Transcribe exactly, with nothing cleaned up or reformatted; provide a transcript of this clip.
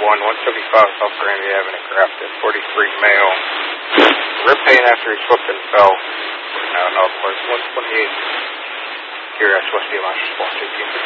one, one seventy-five South Granby Avenue, Grafton, forty-three male. Rib pain after he slipped and fell. Uh, northwest one twenty-eight. Here at West Elisha, one two two.